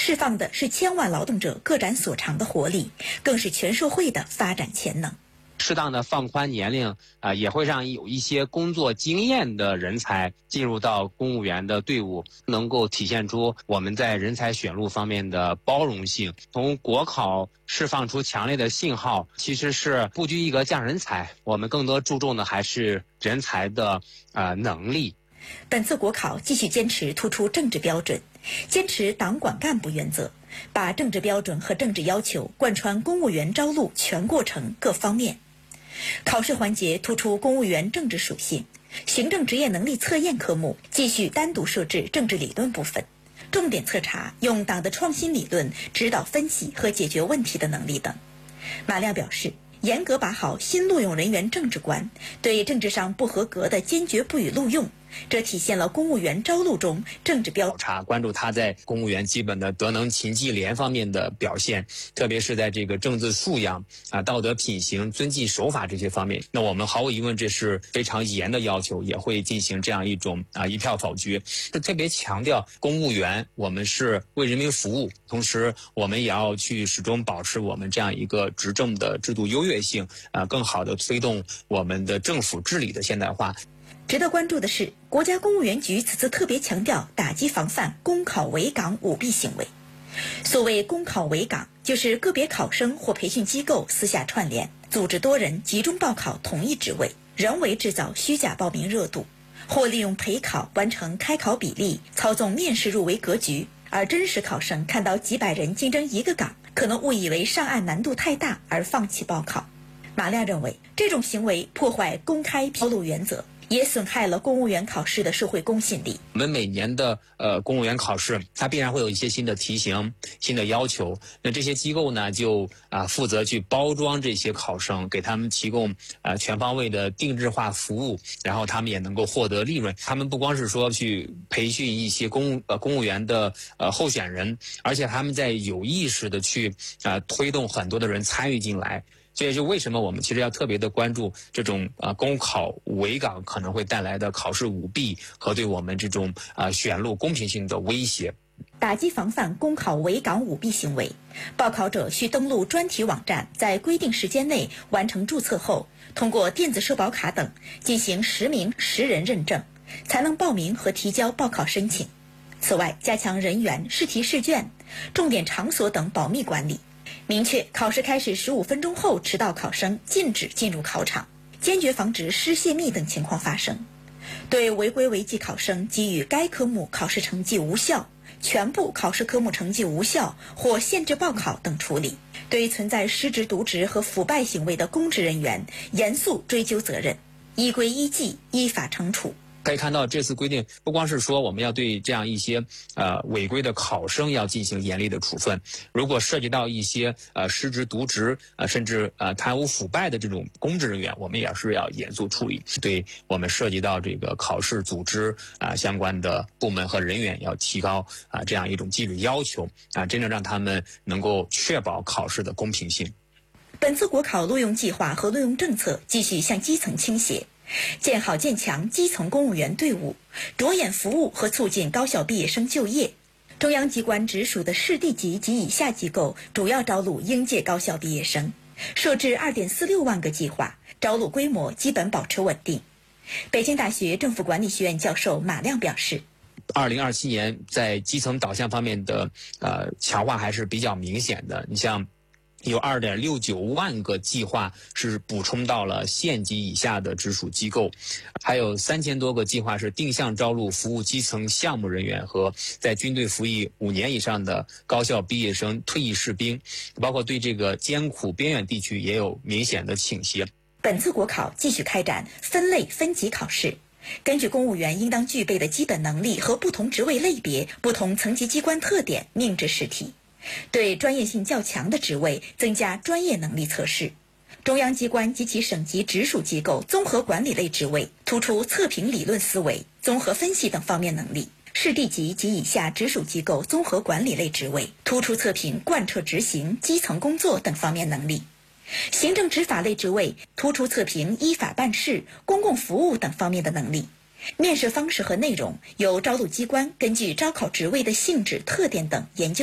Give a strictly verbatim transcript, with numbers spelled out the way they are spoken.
释放的是千万劳动者各展所长的活力，更是全社会的发展潜能。 适当的放宽年龄啊、呃，也会让有一些工作经验的人才进入到公务员的队伍，能够体现出我们在人才选入方面的包容性。从国考释放出强烈的信号，其实是不拘一格降人才，我们更多注重的还是人才的呃能力。 本次国考继续坚持突出政治标准，坚持党管干部原则，把政治标准和政治要求贯穿公务员招录全过程各方面。考试环节突出公务员政治属性，行政职业能力测验科目继续单独设置政治理论部分，重点测查用党的创新理论指导分析和解决问题的能力等。马亮表示，严格把好新录用人员政治观，对政治上不合格的坚决不予录用，这体现了公务员招录中政治标考察关注他在公务员基本的德能勤绩廉方面的表现，特别是在这个政治素养啊、道德品行、遵纪守法这些方面。那我们毫无疑问这是非常严的要求，也会进行这样一种啊一票否决。是特别强调公务员我们是为人民服务，同时我们也要去始终保持我们这样一个执政的制度优越性啊，更好的推动我们的政府治理的现代化。 值得关注的是，国家公务员局此次特别强调打击防范公考围岗舞弊行为。所谓公考围岗，就是个别考生或培训机构私下串联，组织多人集中报考同一职位，人为制造虚假报名热度，或利用陪考完成开考比例，操纵面试入围格局，而真实考生看到几百人竞争一个岗，可能误以为上岸难度太大而放弃报考。马亮认为，这种行为破坏公开披露原则，也损害了公务员考试的社会公信力。 我们每年的呃公务员考试，它必然会有一些新的题型、新的要求。那这些机构呢，就啊、呃、负责去包装这些考生，给他们提供啊、呃、全方位的定制化服务，然后他们也能够获得利润。他们不光是说去培训一些公呃公务员的呃候选人，而且他们在有意识的去啊、呃、推动很多的人参与进来。这也就为什么我们其实要特别的关注这种啊公考围岗可能会带来的考试舞弊和对我们这种啊选录公平性的威胁。 打击防范公考围岗舞弊行为，报考者需登录专题网站，在规定时间内完成注册后，通过电子社保卡等进行实名实人认证，才能报名和提交报考申请。此外，加强人员、试题试卷、重点场所等保密管理，明确考试开始十五分钟后迟到考生禁止进入考场，坚决防止失泄密等情况发生。对违规违纪考生给予该科目考试成绩无效、全部考试科目成绩无效或限制报考等处理。对存在失职渎职和腐败行为的公职人员，严肃追究责任，依规依纪依法惩处。 可以看到，这次规定不光是说我们要对这样一些呃违规的考生要进行严厉的处分，如果涉及到一些呃失职渎职呃甚至呃贪污腐败的这种公职人员，我们也是要严肃处理。对我们涉及到这个考试组织啊、呃、相关的部门和人员，要提高啊、呃、这样一种纪律要求啊、呃，真正让他们能够确保考试的公平性。 本次国考录用计划和录用政策继续向基层倾斜，建好建强基层公务员队伍，着眼服务和促进高校毕业生就业。中央机关直属的市地级及以下机构主要招录应届高校毕业生，设置 二点四六万个计划，招录规模基本保持稳定。北京大学政府管理学院教授马亮表示， 二零二七年在基层导向方面的呃强化还是比较明显的。你像有 二点六九万个计划是补充到了县级以下的直属机构，还有三千多个计划是定向招录服务基层项目人员和在军队服役五年以上的高校毕业生、退役士兵，包括对这个艰苦边远地区也有明显的倾斜。 本次国考继续开展分类分级考试，根据公务员应当具备的基本能力和不同职位类别、不同层级机关特点命制试题。对专业性较强的职位增加专业能力测试。中央机关及其省级直属机构综合管理类职位突出测评理论思维、综合分析等方面能力。市地级及以下直属机构综合管理类职位突出测评贯彻执行、基层工作等方面能力。行政执法类职位突出测评依法办事、公共服务等方面的能力。面试方式和内容由招录机关根据招考职位的性质、特点等研究